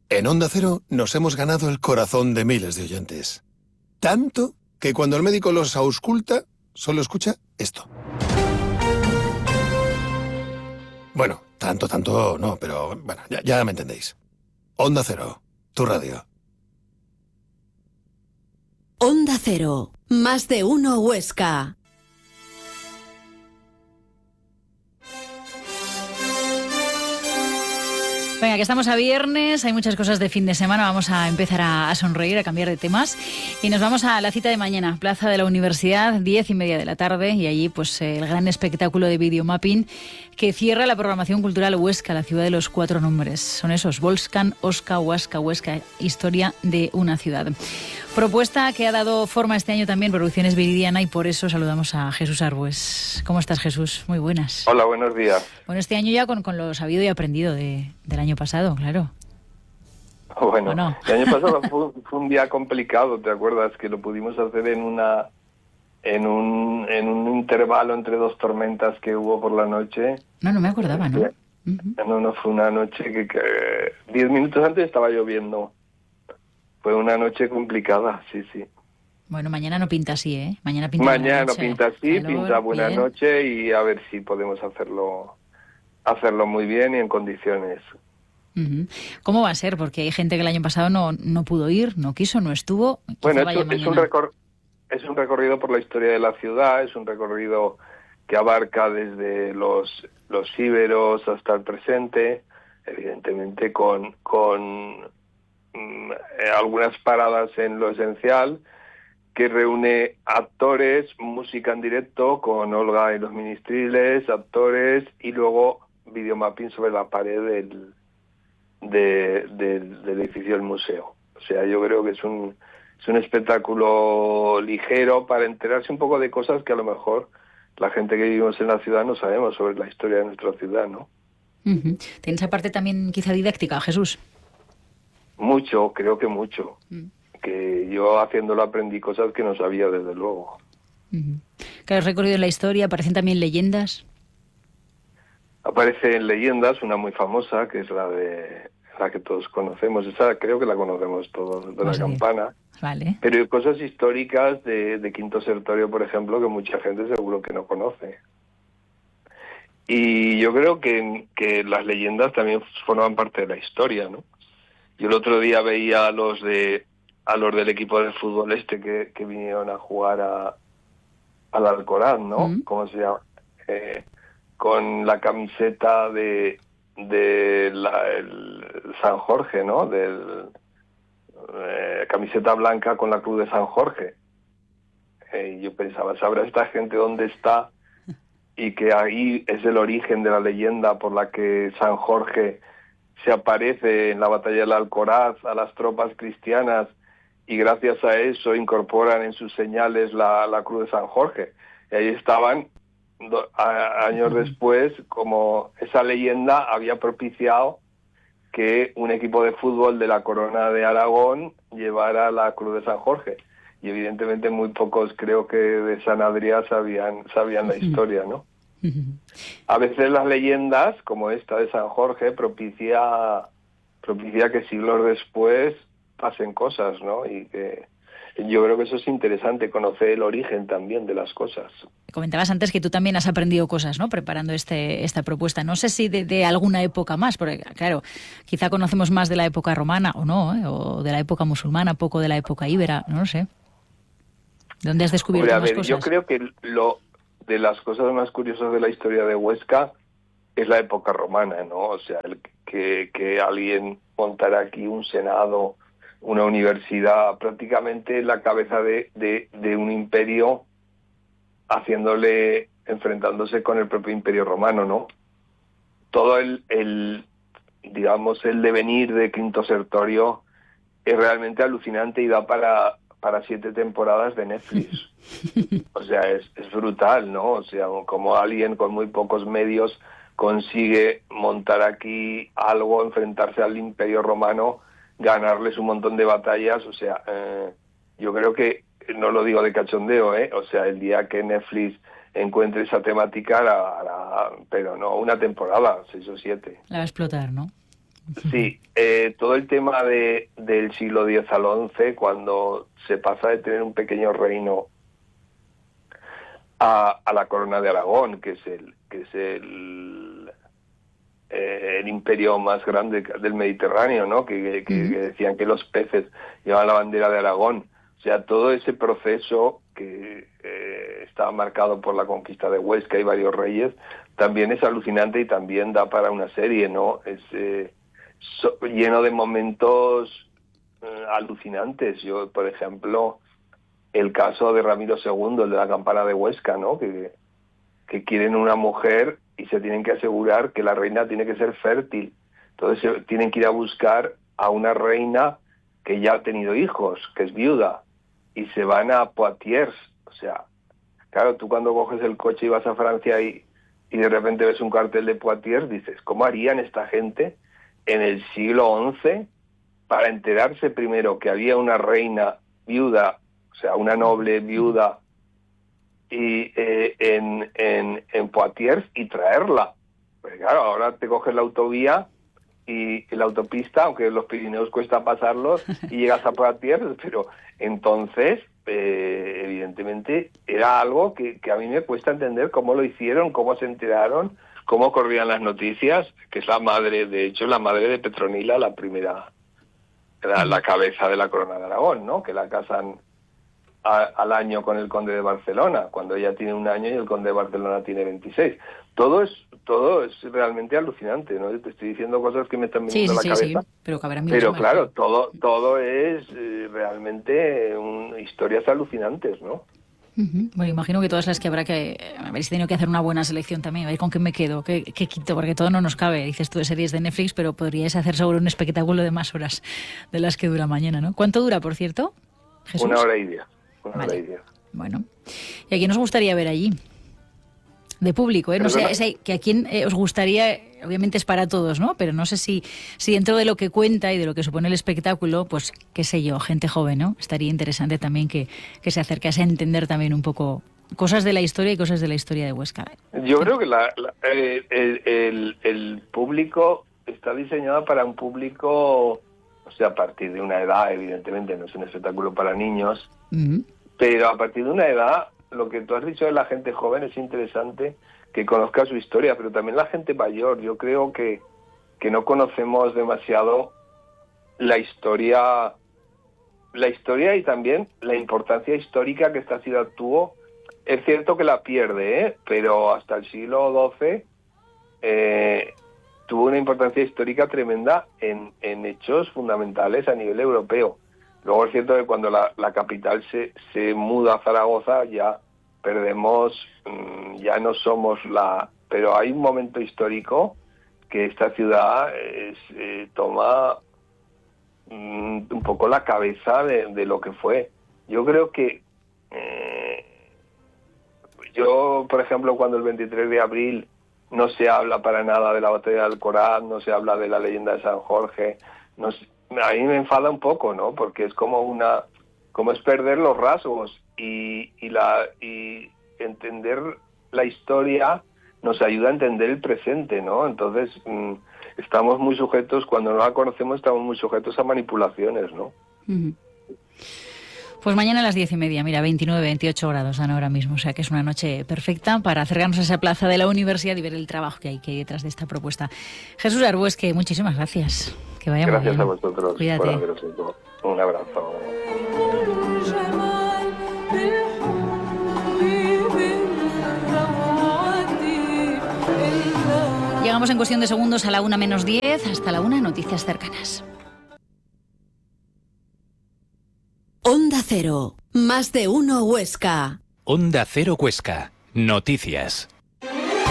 En Onda Cero nos hemos ganado el corazón de miles de oyentes. Tanto que cuando el médico los ausculta, solo escucha esto. Bueno, tanto no, pero bueno, ya me entendéis. Onda Cero, tu radio. Onda Cero, más de uno Huesca. Venga, que estamos a viernes, hay muchas cosas de fin de semana, vamos a empezar a sonreír, a cambiar de temas y nos vamos a la cita de mañana, Plaza de la Universidad, 10:30 de la tarde, y allí pues el gran espectáculo de videomapping que cierra la programación cultural Huesca, la ciudad de los 4 nombres. Son esos, Volscan, Osca, Huasca, Huesca, historia de una ciudad. Propuesta que ha dado forma este año también Producciones Viridiana, y por eso saludamos a Jesús Arbues. ¿Cómo estás, Jesús? Muy buenas. Hola, buenos días. Bueno, este año ya con lo sabido y aprendido del año pasado, claro. Bueno, no? El año pasado fue un día complicado, ¿te acuerdas? Que lo pudimos hacer en un intervalo entre 2 tormentas que hubo por la noche. No me acordaba, ¿no? No, fue una noche que 10 minutos antes estaba lloviendo. Fue una noche complicada, sí. Bueno, mañana no pinta así, ¿eh? Mañana pinta así, calor, pinta buena bien. noche, y a ver si podemos hacerlo muy bien y en condiciones. Uh-huh. ¿Cómo va a ser? Porque hay gente que el año pasado no pudo ir, no quiso, no estuvo. Bueno, es un recorrido por la historia de la ciudad, es un recorrido que abarca desde los íberos hasta el presente, evidentemente con algunas paradas en lo esencial, que reúne actores, música en directo con Olga y los Ministriles, actores, y luego videomapping sobre la pared del edificio del museo. O sea, yo creo que es un espectáculo ligero para enterarse un poco de cosas que a lo mejor la gente que vivimos en la ciudad no sabemos sobre la historia de nuestra ciudad, ¿no? Uh-huh. ¿Tienes esa parte también quizá didáctica, Jesús? Mucho, creo que mucho. Que yo haciéndolo aprendí cosas que no sabía, desde luego. Uh-huh. ¿Que has recorrido en la historia? ¿Aparecen también leyendas? Aparecen leyendas, una muy famosa, que es la que todos conocemos. Esa creo que la conocemos todos, de la campana. Vale. Pero hay cosas históricas de Quinto Sertorio, por ejemplo, que mucha gente seguro que no conoce. Y yo creo que las leyendas también forman parte de la historia, ¿no? Yo el otro día veía a los del equipo de fútbol que vinieron a jugar al Alcoraz, ¿no? ¿Cómo se llama? Con la camiseta de el San Jorge, ¿no? Camiseta blanca con la cruz de San Jorge. Y yo pensaba, ¿sabrá esta gente dónde está? Y que ahí es el origen de la leyenda por la que San Jorge se aparece en la batalla del Alcoraz a las tropas cristianas, y gracias a eso incorporan en sus señales la cruz de San Jorge. Y ahí estaban, años después, como esa leyenda había propiciado que un equipo de fútbol de la Corona de Aragón llevara la cruz de San Jorge. Y evidentemente muy pocos, creo que de San Adrià, sabían la historia, ¿no? A veces las leyendas, como esta de San Jorge, propicia que siglos después pasen cosas, ¿no? Y que yo creo que eso es interesante, conocer el origen también de las cosas. Comentabas antes que tú también has aprendido cosas, ¿no? Preparando esta propuesta. No sé si de alguna época más, porque claro, quizá conocemos más de la época romana o no, ¿eh? O de la época musulmana, poco de la época íbera, no lo sé. ¿Dónde has descubierto más cosas? Yo creo que de las cosas más curiosas de la historia de Huesca es la época romana, ¿no? O sea, que alguien montara aquí un senado, una universidad, prácticamente la cabeza de un imperio, enfrentándose con el propio imperio romano, ¿no? Todo el devenir de Quinto Sertorio es realmente alucinante y da para 7 temporadas de Netflix. O sea, es brutal, ¿no? O sea, como alguien con muy pocos medios consigue montar aquí algo, enfrentarse al Imperio Romano, ganarles un montón de batallas. O sea, yo creo que, no lo digo de cachondeo, o sea, el día que Netflix encuentre esa temática, pero no una temporada, 6 o 7. La va a explotar, ¿no? Sí, todo el tema del siglo X al XI, cuando se pasa de tener un pequeño reino a la corona de Aragón, que es el imperio más grande del Mediterráneo, ¿no? Que decían que los peces llevaban la bandera de Aragón. O sea, todo ese proceso que estaba marcado por la conquista de Huesca y varios reyes, también es alucinante y también da para una serie, ¿no? Es lleno de momentos alucinantes. Yo, por ejemplo, el caso de Ramiro II, el de la campana de Huesca, ¿no? Que quieren una mujer y se tienen que asegurar que la reina tiene que ser fértil. Entonces tienen que ir a buscar a una reina que ya ha tenido hijos, que es viuda, y se van a Poitiers. O sea, claro, tú cuando coges el coche y vas a Francia y de repente ves un cartel de Poitiers, dices, ¿cómo harían esta gente en el siglo XI para enterarse primero que había una reina viuda, o sea, una noble viuda, y en Poitiers, y traerla? Pues claro, ahora te coges la autovía y la autopista, aunque los Pirineos cuesta pasarlos, y llegas a Poitiers, pero entonces, evidentemente, era algo que a mí me cuesta entender cómo lo hicieron, cómo se enteraron, cómo corrían las noticias, que es la madre, de hecho, la madre de Petronila, la primera, la cabeza de la corona de Aragón, ¿no? Que la casan al año con el conde de Barcelona, cuando ella tiene 1 año y el conde de Barcelona tiene 26. Todo es realmente alucinante, ¿no? Te estoy diciendo cosas que me están viniendo a la cabeza. Sí, pero claro, todo es realmente historias alucinantes, ¿no? Bueno, imagino que todas las que habréis tenido que hacer una buena selección también, a ver con qué me quedo, qué quito, porque todo no nos cabe. Dices tú de series de Netflix, pero podríais hacer seguro un espectáculo de más horas de las que dura mañana, ¿no? ¿Cuánto dura, por cierto, Jesús? 1 hora y 10. Bueno, ¿y a quién os gustaría ver allí? De público, ¿eh? No sé, que a quién os gustaría, obviamente es para todos, ¿no? Pero no sé si dentro de lo que cuenta y de lo que supone el espectáculo, pues, qué sé yo, gente joven, ¿no? Estaría interesante también que se acercase a entender también un poco cosas de la historia y cosas de la historia de Huesca. Yo creo que el público está diseñado para un público, o sea, a partir de una edad, evidentemente, no es un espectáculo para niños, pero a partir de una edad, lo que tú has dicho de la gente joven es interesante, que conozca su historia, pero también la gente mayor. Yo creo que no conocemos demasiado la historia y también la importancia histórica que esta ciudad tuvo. Es cierto que la pierde, pero hasta el siglo XII tuvo una importancia histórica tremenda en hechos fundamentales a nivel europeo. Luego es cierto que cuando la capital se muda a Zaragoza ya perdemos, ya no somos pero hay un momento histórico que esta ciudad toma un poco la cabeza de lo que fue. Yo creo que por ejemplo, cuando el 23 de abril no se habla para nada de la batalla de Alcoraz, no se habla de la leyenda de San Jorge, a mí me enfada un poco, ¿no? Porque es como es perder los rasgos y entender la historia nos ayuda a entender el presente, ¿no? Entonces estamos muy sujetos, cuando no la conocemos, estamos muy sujetos a manipulaciones, ¿no? Pues mañana a las 10:30, mira, 29, 28 grados dan ahora mismo, o sea que es una noche perfecta para acercarnos a esa plaza de la universidad y ver el trabajo que hay detrás de esta propuesta. Jesús Arbuesque, muchísimas gracias. Que vaya muy bien. Gracias a vosotros. Cuídate. Por haberos hecho. Un abrazo. Llegamos en cuestión de segundos a la 1:10, hasta la 1, noticias cercanas. Onda Cero, más de uno Huesca. Onda Cero Huesca, noticias.